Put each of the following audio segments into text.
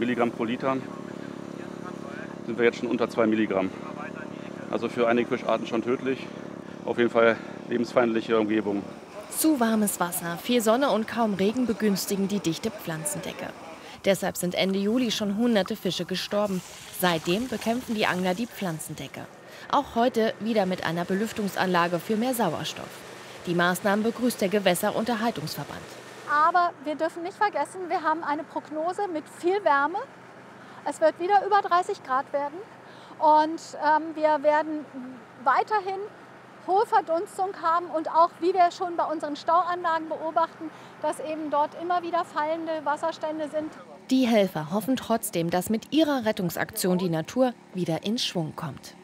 Milligramm pro Liter, sind wir jetzt schon unter 2 Milligramm. Also für einige Fischarten schon tödlich. Auf jeden Fall lebensfeindliche Umgebung. Zu warmes Wasser, viel Sonne und kaum Regen begünstigen die dichte Pflanzendecke. Deshalb sind Ende Juli schon hunderte Fische gestorben. Seitdem bekämpfen die Angler die Pflanzendecke. Auch heute wieder mit einer Belüftungsanlage für mehr Sauerstoff. Die Maßnahmen begrüßt der Gewässerunterhaltungsverband. Aber wir dürfen nicht vergessen, wir haben eine Prognose mit viel Wärme. Es wird wieder über 30 Grad werden. Und wir werden weiterhin hohe Verdunstung haben und auch, wie wir schon bei unseren Stauanlagen beobachten, dass eben dort immer wieder fallende Wasserstände sind. Die Helfer hoffen trotzdem, dass mit ihrer Rettungsaktion die Natur wieder in Schwung kommt.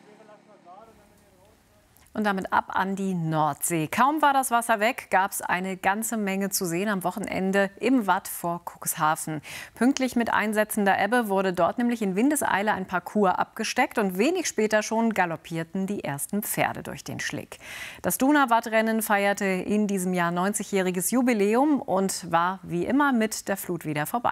Und damit ab an die Nordsee. Kaum war das Wasser weg, gab es eine ganze Menge zu sehen am Wochenende im Watt vor Cuxhaven. Pünktlich mit einsetzender Ebbe wurde dort nämlich in Windeseile ein Parcours abgesteckt und wenig später schon galoppierten die ersten Pferde durch den Schlick. Das Donauwattrennen feierte in diesem Jahr 90-jähriges Jubiläum und war wie immer mit der Flut wieder vorbei.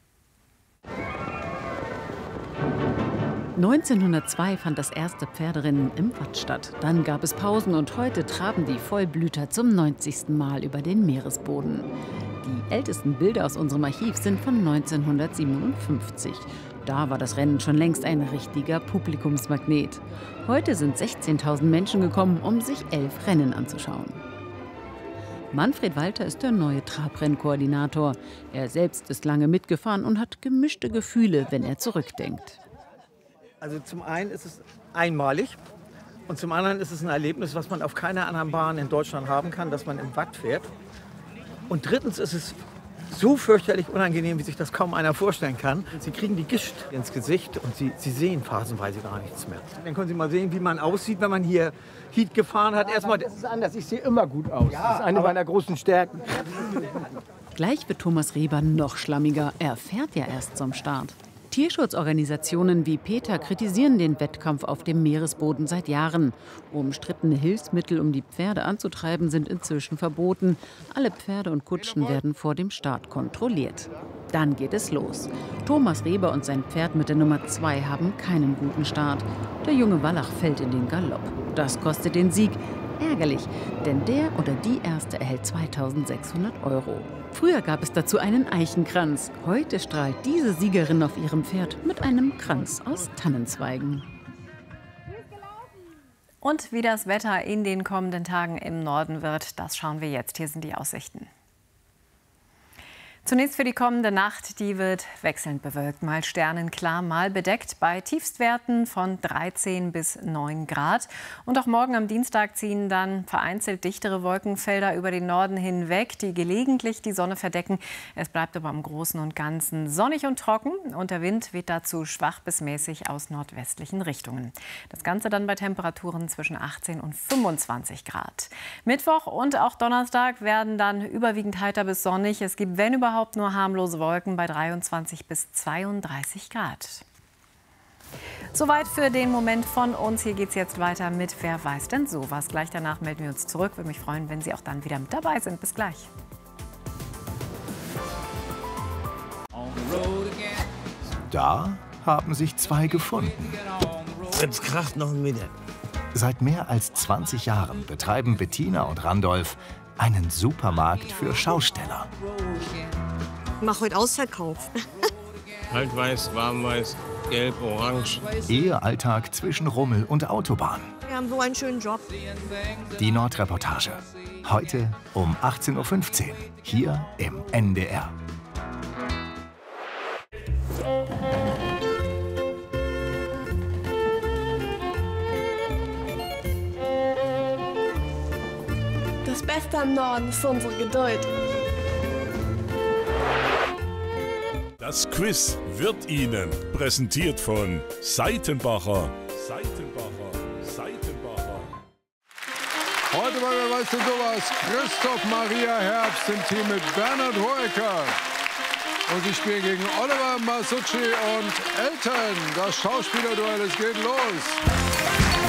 1902 fand das erste Pferderennen im Watt statt. Dann gab es Pausen und heute traben die Vollblüter zum 90. Mal über den Meeresboden. Die ältesten Bilder aus unserem Archiv sind von 1957. Da war das Rennen schon längst ein richtiger Publikumsmagnet. Heute sind 16.000 Menschen gekommen, um sich 11 Rennen anzuschauen. Manfred Walter ist der neue Trabrennkoordinator. Er selbst ist lange mitgefahren und hat gemischte Gefühle, wenn er zurückdenkt. Also zum einen ist es einmalig und zum anderen ist es ein Erlebnis, was man auf keiner anderen Bahn in Deutschland haben kann, dass man im Watt fährt. Und drittens ist es so fürchterlich unangenehm, wie sich das kaum einer vorstellen kann. Sie kriegen die Gischt ins Gesicht und sie sehen phasenweise gar nichts mehr. Dann können Sie mal sehen, wie man aussieht, wenn man hier Heat gefahren hat. Erstmal, das ist anders, ich sehe immer gut aus. Das ist eine meiner großen Stärken. Gleich wird Thomas Reber noch schlammiger. Er fährt ja erst zum Start. Tierschutzorganisationen wie PETA kritisieren den Wettkampf auf dem Meeresboden seit Jahren. Umstrittene Hilfsmittel, um die Pferde anzutreiben, sind inzwischen verboten. Alle Pferde und Kutschen werden vor dem Start kontrolliert. Dann geht es los. Thomas Reber und sein Pferd mit der Nummer 2 haben keinen guten Start. Der junge Wallach fällt in den Galopp. Das kostet den Sieg. Ärgerlich, denn der oder die Erste erhält 2.600 €. Früher gab es dazu einen Eichenkranz. Heute strahlt diese Siegerin auf ihrem Pferd mit einem Kranz aus Tannenzweigen. Und wie das Wetter in den kommenden Tagen im Norden wird, das schauen wir jetzt. Hier sind die Aussichten. Zunächst für die kommende Nacht, die wird wechselnd bewölkt, mal sternenklar, mal bedeckt, bei Tiefstwerten von 13 bis 9 Grad. Und auch morgen am Dienstag ziehen dann vereinzelt dichtere Wolkenfelder über den Norden hinweg, die gelegentlich die Sonne verdecken. Es bleibt aber im Großen und Ganzen sonnig und trocken und der Wind weht dazu schwach bis mäßig aus nordwestlichen Richtungen. Das Ganze dann bei Temperaturen zwischen 18 und 25 Grad. Mittwoch und auch Donnerstag werden dann überwiegend heiter bis sonnig. Es gibt, wenn überhaupt, nur harmlose Wolken bei 23 bis 32 Grad. Soweit für den Moment von uns. Hier geht es jetzt weiter mit Wer weiß denn sowas. Gleich danach melden wir uns zurück. Würde mich freuen, wenn Sie auch dann wieder mit dabei sind. Bis gleich. Da haben sich zwei gefunden. Jetzt kracht noch ein Meter. Seit mehr als 20 Jahren betreiben Bettina und Randolph einen Supermarkt für Schausteller. Ich mache heute Ausverkauf. Kaltweiß, warmweiß, gelb, orange. Ihr Alltag zwischen Rummel und Autobahn. Wir haben so einen schönen Job. Die Nordreportage. Heute um 18:15 Uhr. Hier im NDR. Das Beste am Norden ist unsere Geduld. Das Quiz wird Ihnen präsentiert von Seitenbacher. Heute bei Wer weiß denn sowas? Christoph Maria Herbst im Team mit Bernhard Hoeker. Und sie spielen gegen Oliver Masucci und Elton. Das Schauspielerduell, es geht los.